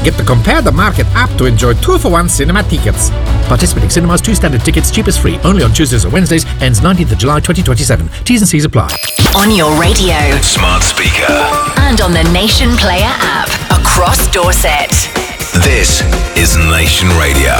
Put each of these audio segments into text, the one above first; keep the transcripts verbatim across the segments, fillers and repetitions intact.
Get the Compare the Market app to enjoy two for one cinema tickets. Participating cinemas, two standard tickets, cheapest free. Only on Tuesdays and Wednesdays. Ends nineteenth of July twenty twenty-seven. T's and C's apply. On your radio. Smart speaker. And on the Nation Player app. Across Dorset. This is Nation Radio.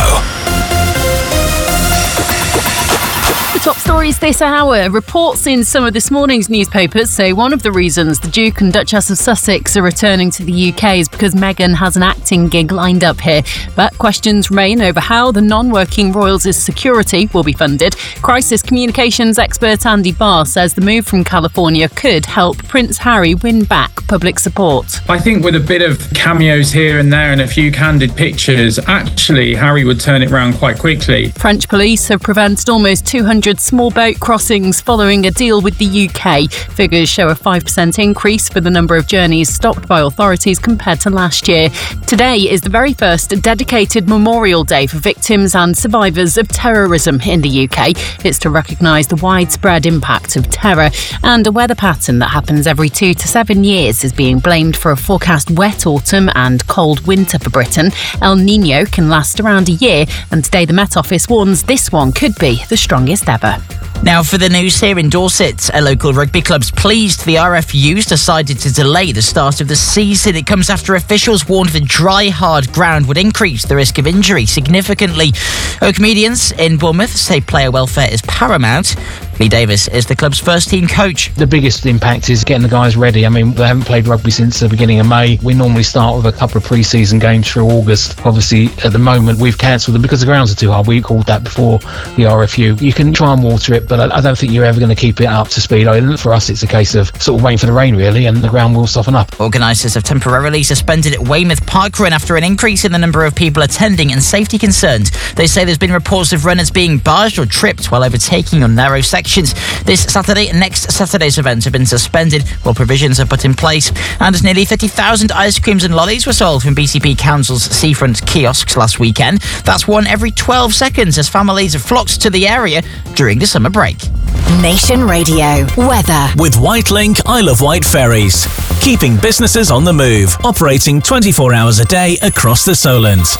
The top stories this hour. Reports in some of this morning's newspapers say one of the reasons the Duke and Duchess of Sussex are returning to the U K is because Meghan has an acting gig lined up here. But questions remain over how the non-working royals' security will be funded. Crisis communications expert Andy Barr says the move from California could help Prince Harry win back public support. I think with a bit of cameos here and there and a few candid pictures, actually Harry would turn it round quite quickly. French police have prevented almost two hundred small boat crossings following a deal with the U K. Figures show a five percent increase for the number of journeys stopped by authorities compared to last year. Today is the very first dedicated Memorial Day for victims and survivors of terrorism in the U K. It's to recognise the widespread impact of terror, and a weather pattern that happens every two to seven years is being blamed for a forecast wet autumn and cold winter for Britain. El Nino can last around a year, and today the Met Office warns this one could be the strongest ever. Now for the news here in Dorset. A local rugby club's pleased the R F U's decided to delay the start of the season. It comes after officials warned the dry, hard ground would increase the risk of injury significantly. Oak Medians in Bournemouth say player welfare is paramount. Lee Davis is the club's first team coach. The biggest impact is getting the guys ready. I mean, they haven't played rugby since the beginning of May. We normally start with a couple of pre-season games through August. Obviously, at the moment, we've cancelled them because the grounds are too hard. We called that before the R F U. You can try and water it, but I don't think you're ever going to keep it up to speed. For us, it's a case of sort of waiting for the rain, really, and the ground will soften up. Organisers have temporarily suspended at Weymouth Park Run after an increase in the number of people attending and safety concerns. They say there's been reports of runners being barged or tripped while overtaking on narrow sections. This Saturday and next Saturday's events have been suspended while provisions are put in place. And nearly thirty thousand ice creams and lollies were sold from B C P Council's seafront kiosks last weekend. That's one every twelve seconds as families have flocked to the area during the summer break. Nation Radio. Weather. With Whitelink Isle of Wight Ferries. Keeping businesses on the move. Operating twenty-four hours a day across the Solent.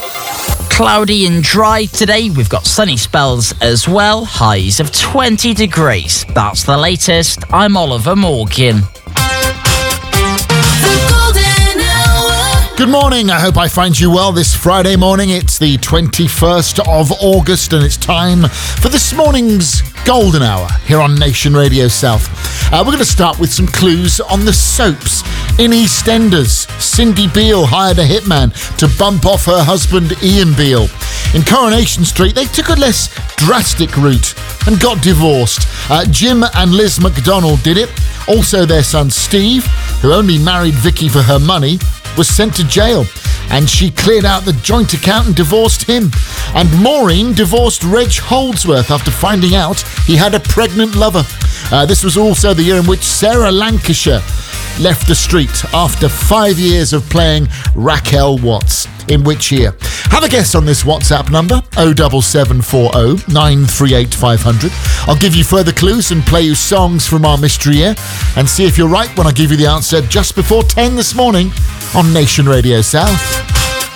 Cloudy and dry today. We've got sunny spells as well. Highs of twenty degrees. That's the latest. I'm Oliver Morgan. Good morning. I hope I find you well this Friday morning. It's the twenty-first of August and it's time for this morning's Golden Hour here on Nation Radio South. Uh, we're going to start with some clues on the soaps. In EastEnders, Cindy Beale hired a hitman to bump off her husband Ian Beale. In Coronation Street, they took a less drastic route and got divorced. Uh, Jim and Liz McDonald did it. Also their son Steve, who only married Vicky for her money, was sent to jail, and she cleared out the joint account and divorced him. And Maureen divorced Reg Holdsworth after finding out he had a pregnant lover. Uh, this was also the year in which Sarah Lancashire left the street after five years of playing Raquel Watts. In which year? Have a guess on this WhatsApp number, oh seven seven four oh nine three eight five hundred. I'll give you further clues and play you songs from our mystery year, and see if you're right when I give you the answer just before ten this morning on Nation Radio South.